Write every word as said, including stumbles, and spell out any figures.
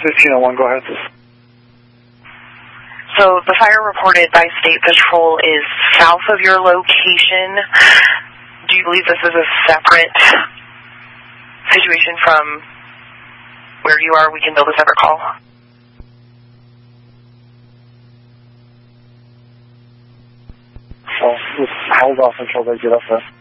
fifteen oh one, go ahead. So the fire reported by State Patrol is south of your location. Do you believe this is a separate situation from where you are? We can build a separate call. Well, just hold off until they get up there.